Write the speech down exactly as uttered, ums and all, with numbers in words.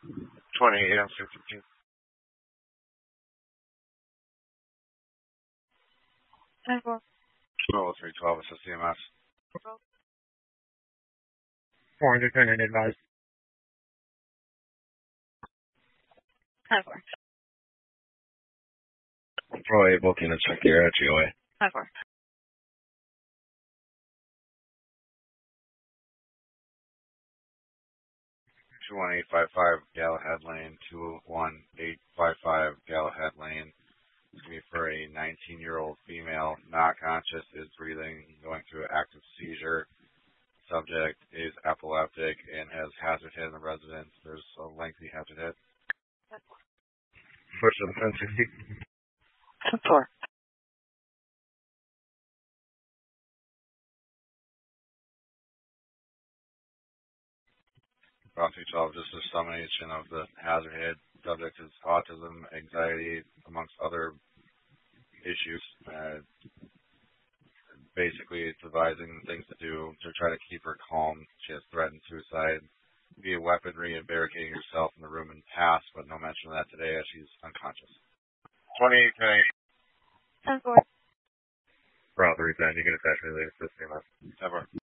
twenty-eight on fifty-two. ten four. Oh, three twelve is C M S. four hundred ten advised. ten four. Pro A booking to check your G O A. ten four. two one eight five five Galahad Lane, two one eight five five Galahad Lane. It's going to be for a nineteen-year-old female, not conscious, is breathing, going through an active seizure. Subject is epileptic and has hazard hit in the residence. There's a lengthy hazard hit. Push to the ten sixty. ten four. Three twelve, just a summation of the hazard hit. Subject is autism, anxiety, amongst other issues. Uh, basically, it's advising things to do to try to keep her calm. She has threatened suicide via weaponry and barricading herself in the room in the past, but no mention of that today as she's unconscious. twenty-eight ten. ten four. Route three ten, you can attach me later to the C M S. Never.